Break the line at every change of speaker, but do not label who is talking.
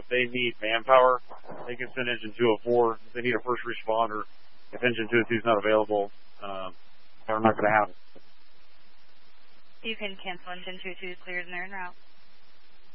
if they need manpower, they can send Engine 204. If they need a first responder, if Engine 202 is not available, they're not going to have it.
You can cancel Engine 202 cleared and they're en route.